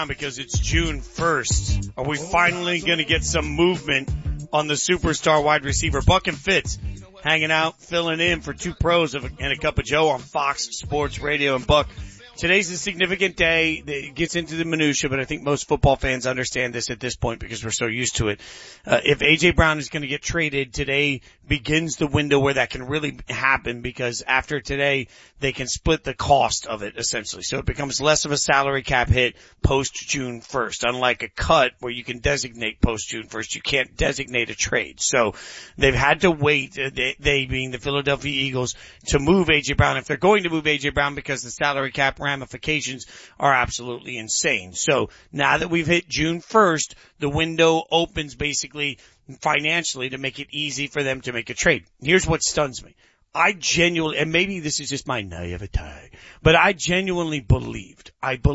around because it's June 1st. Are we finally going to get some movement on the superstar wide receiver? Buck and Fitz hanging out, filling in for two pros and a cup of Joe on Fox Sports Radio. And Buck, today's a significant day. It gets into the minutia, but I think most football fans understand this at this point because we're so used to it. If A.J. Brown is going to get traded, today begins the window where that can really happen, because after today, they can split the cost of it, essentially. So it becomes less of a salary cap hit post-June 1st. Unlike a cut where you can designate post-June 1st, you can't designate a trade. So they've had to wait, they being the Philadelphia Eagles, to move A.J. Brown, if they're going to move A.J. Brown, because the salary cap ramifications are absolutely insane. So now that we've hit June 1st, the window opens basically financially to make it easy for them to make a trade. Here's what stuns me. I genuinely, and maybe this is just my naivete, but I genuinely believed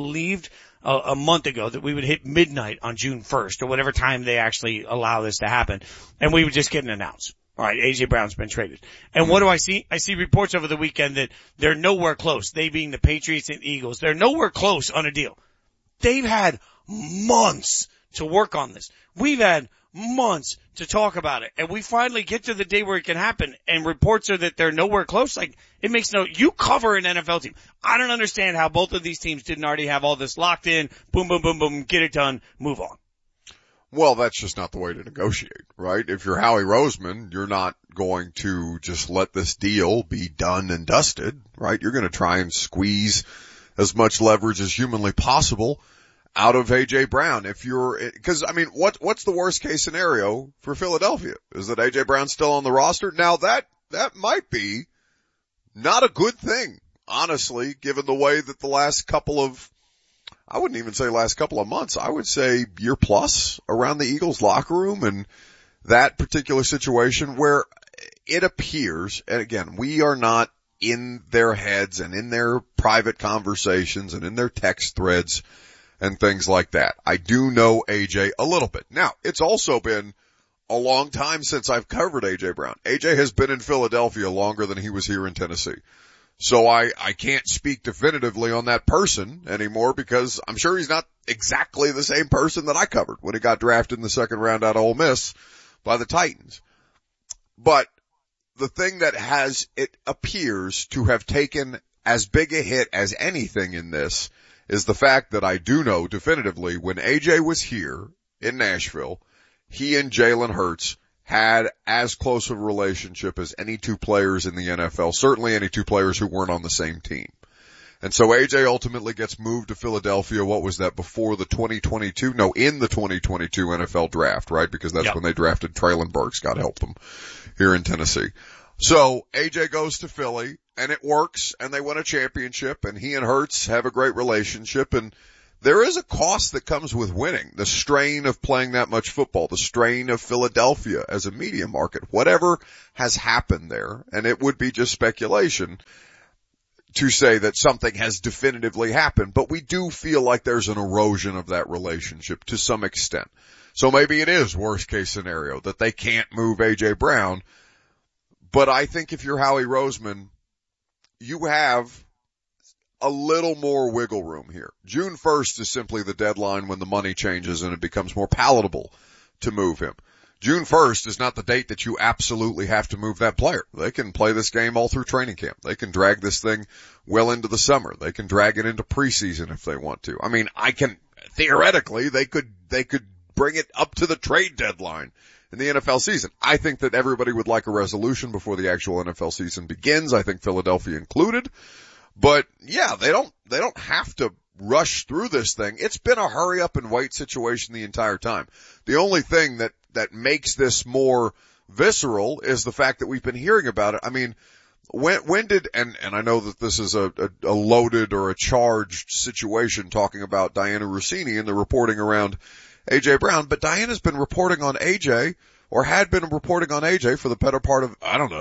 a month ago that we would hit midnight on June 1st or whatever time they actually allow this to happen, and we would just get an announcement. All right, A.J. Brown's been traded. And what do I see? I see reports over the weekend that they're nowhere close. They being the Patriots and Eagles. They're nowhere close on a deal. They've had months to work on this. We've had months to talk about it. And we finally get to the day where it can happen, and reports are that they're nowhere close. Like, it makes you cover an NFL team. I don't understand how both of these teams didn't already have all this locked in. Boom, boom, boom, boom, get it done, move on. Well, that's just not the way to negotiate, right? If you're Howie Roseman, you're not going to just let this deal be done and dusted, right? You're going to try and squeeze as much leverage as humanly possible out of A.J. Brown. Cause I mean, what's the worst case scenario for Philadelphia? Is that A.J. Brown's still on the roster? Now that might be not a good thing, honestly, given the way that the last couple of, I wouldn't even say last couple of months, I would say year plus around the Eagles locker room and that particular situation where it appears, and again, we are not in their heads and in their private conversations and in their text threads and things like that. I do know AJ a little bit. Now, it's also been a long time since I've covered AJ Brown. AJ has been in Philadelphia longer than he was here in Tennessee. So I can't speak definitively on that person anymore because I'm sure he's not exactly the same person that I covered when he got drafted in the second round out of Ole Miss by the Titans. But the thing that it appears to have taken as big a hit as anything in this is the fact that I do know definitively when AJ was here in Nashville, he and Jalen Hurts had as close of a relationship as any two players in the NFL, certainly any two players who weren't on the same team. And so AJ ultimately gets moved to Philadelphia. What was that, before the 2022? No, in the 2022 NFL draft, right? Because that's when they drafted Treylon Burks, God help them, here in Tennessee. So AJ goes to Philly and it works and they win a championship and he and Hurts have a great relationship, and there is a cost that comes with winning. The strain of playing that much football, the strain of Philadelphia as a media market, whatever has happened there, and it would be just speculation to say that something has definitively happened, but we do feel like there's an erosion of that relationship to some extent. So maybe it is worst case scenario that they can't move A.J. Brown, but I think if you're Howie Roseman, you have a little more wiggle room here. June 1st is simply the deadline when the money changes and it becomes more palatable to move him. June 1st is not the date that you absolutely have to move that player. They can play this game all through training camp. They can drag this thing well into the summer. They can drag it into preseason if they want to. I mean, theoretically, they could bring it up to the trade deadline in the NFL season. I think that everybody would like a resolution before the actual NFL season begins. I think Philadelphia included. But yeah, they don't have to rush through this thing. It's been a hurry up and wait situation the entire time. The only thing that makes this more visceral is the fact that we've been hearing about it. I mean, when did, and I know that this is a loaded or a charged situation talking about Diana Rossini and the reporting around A.J. Brown, but Diana's been reporting on A.J. or had been reporting on A.J. for the better part of,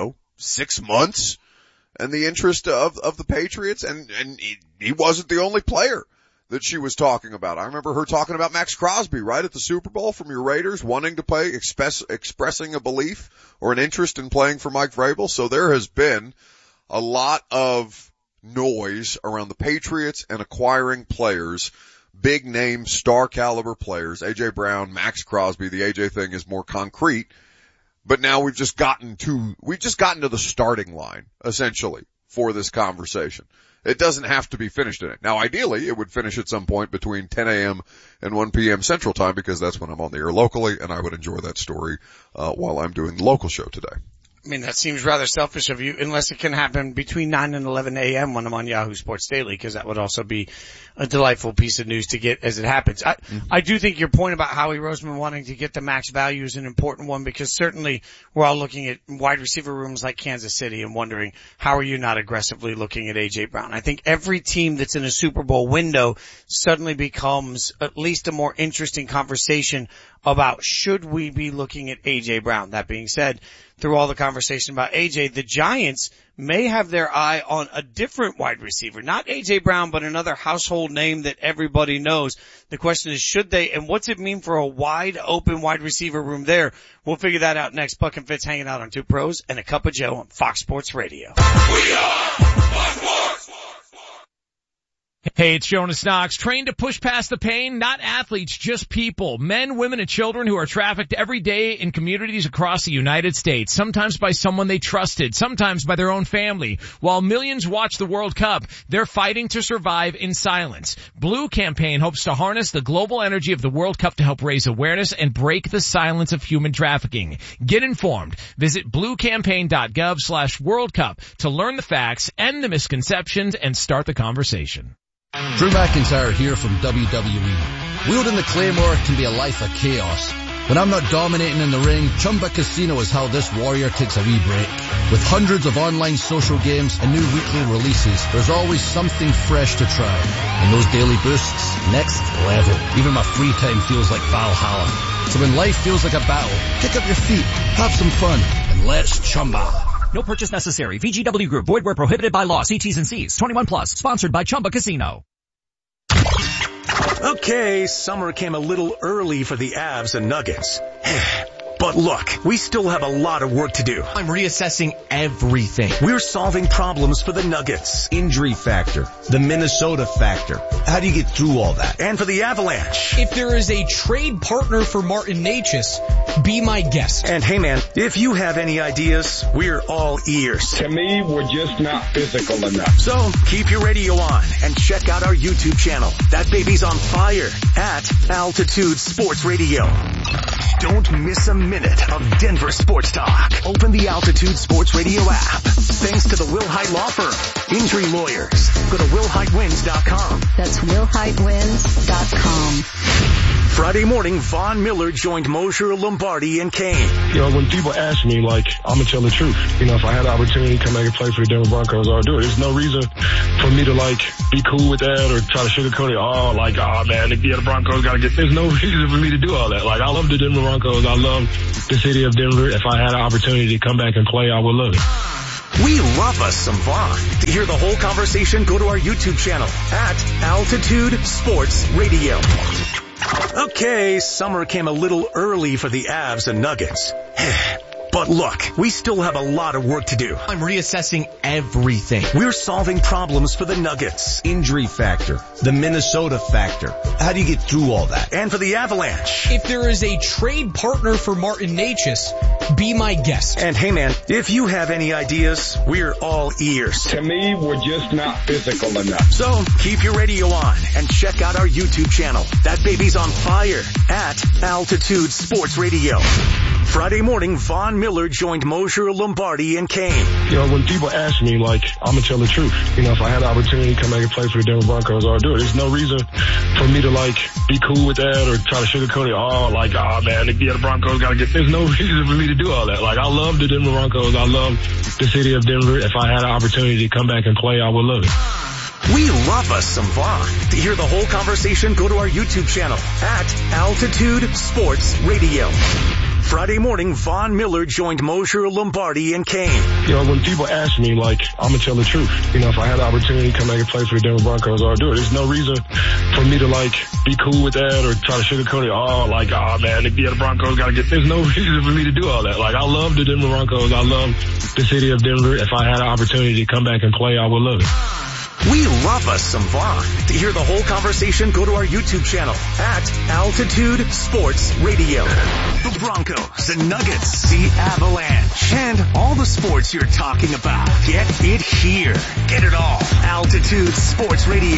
6 months. And the interest of the Patriots, and he wasn't the only player that she was talking about. I remember her talking about Max Crosby right at the Super Bowl from your Raiders, wanting to play, expressing a belief or an interest in playing for Mike Vrabel. So there has been a lot of noise around the Patriots and acquiring players big name, star caliber players, A.J. Brown, Max Crosby. The A.J. thing is more concrete, but now we've just gotten to the starting line, essentially, for this conversation. It doesn't have to be finished in it. Now, ideally, it would finish at some point between 10 a.m. and 1 p.m. Central Time, because that's when I'm on the air locally, and I would enjoy that story while I'm doing the local show today. I mean, that seems rather selfish of you, unless it can happen between 9 and 11 a.m. when I'm on Yahoo Sports Daily, because that would also be a delightful piece of news to get as it happens. I do think your point about Howie Roseman wanting to get the max value is an important one, because certainly we're all looking at wide receiver rooms like Kansas City and wondering, how are you not aggressively looking at A.J. Brown? I think every team that's in a Super Bowl window suddenly becomes at least a more interesting conversation about, should we be looking at A.J. Brown? That being said, through all the conversation about A.J., the Giants may have their eye on a different wide receiver, not A.J. Brown, but another household name that everybody knows. The question is, should they, and what's it mean for a wide open wide receiver room there? We'll figure that out next. Buck and Fitz hanging out on Two Pros and a Cup of Joe on Fox Sports Radio. We are Fox Sports. Hey, it's Jonas Knox. Trained to push past the pain? Not athletes, just people. Men, women, and children who are trafficked every day in communities across the United States. Sometimes by someone they trusted, sometimes by their own family. While millions watch the World Cup, they're fighting to survive in silence. Blue Campaign hopes to harness the global energy of the World Cup to help raise awareness and break the silence of human trafficking. Get informed. Visit bluecampaign.gov/World Cup to learn the facts, end the misconceptions, and start the conversation. Drew McIntyre here from WWE. Wielding the Claymore can be a life of chaos. When I'm not dominating in the ring, Chumba Casino is how this warrior takes a wee break. With hundreds of online social games and new weekly releases, there's always something fresh to try. And those daily boosts, next level. Even my free time feels like Valhalla. So when life feels like a battle, kick up your feet, have some fun, and let's Chumba. No purchase necessary. VGW Group. Void where prohibited by law. See T's and C's. 21 plus. Sponsored by Chumba Casino. Okay, summer came a little early for the Avs and Nuggets. But look, we still have a lot of work to do. I'm reassessing everything. We're solving problems for the Nuggets. Injury factor, the Minnesota factor. How do you get through all that? And for the Avalanche. If there is a trade partner for Martin Necas, be my guest. And hey man, if you have any ideas, we're all ears. To me, we're just not physical enough. So keep your radio on and check out our YouTube channel. That baby's on fire at Altitude Sports Radio. Don't miss a minute of Denver sports talk. Open the Altitude Sports Radio app. Thanks to the Will Hite Law Firm. Injury lawyers. Go to willhitewins.com. That's willhitewins.com. Friday morning, Von Miller joined Mosher, Lombardi, and Kane. You know, when people ask me, I'm going to tell the truth. You know, if I had the opportunity to come back and play for the Denver Broncos, I'll do it. There's no reason for me to, be cool with that or try to sugarcoat it. Man, the Broncos got to get... There's no reason for me to do all that. I love the Denver Broncos. I love the city of Denver. If I had an opportunity to come back and play, I would love it. We love us some Vaughn. To hear the whole conversation, go to our YouTube channel at Altitude Sports Radio. Okay, summer came a little early for the Avs and Nuggets. But look, we still have a lot of work to do. I'm reassessing everything. We're solving problems for the Nuggets. Injury factor, the Minnesota factor. How do you get through all that? And for the Avalanche. If there is a trade partner for Martin Necas, be my guest. And hey man, if you have any ideas, we're all ears. To me, we're just not physical enough. So keep your radio on and check out our YouTube channel. That baby's on fire at Altitude Sports Radio. Friday morning, Von Miller joined Mosher, Lombardi, and Kane. You know, when people ask me, I'm going to tell the truth. You know, if I had the opportunity to come back and play for the Denver Broncos, I'll do it. There's no reason for me to, be cool with that or try to sugarcoat it. Man, the Broncos got to get... There's no reason for me to do all that. I love the Denver Broncos. I love the city of Denver. If I had an opportunity to come back and play, I would love it. We love us some Vaughn. To hear the whole conversation, go to our YouTube channel at Altitude Sports Radio. Friday morning, Von Miller joined Mosher, Lombardi, and Kane. You know, when people ask me, I'm going to tell the truth. You know, if I had the opportunity to come back and play for the Denver Broncos, I'll do it. There's no reason for me to, be cool with that or try to sugarcoat it. Man, the Broncos got to get... There's no reason for me to do all that. I love the Denver Broncos. I love the city of Denver. If I had an opportunity to come back and play, I would love it. We love us some Vaughn. To hear the whole conversation, go to our YouTube channel at Altitude Sports Radio. The Broncos, the Nuggets, the Avalanche, and all the sports you're talking about. Get it here. Get it all. Altitude Sports Radio.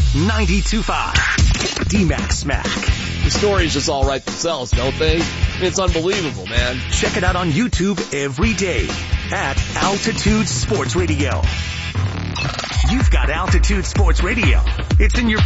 92.5. D-Max Smack. The stories just all write themselves, don't they? It's unbelievable, man. Check it out on YouTube every day at Altitude Sports Radio. You've got Altitude Sports Radio. It's in your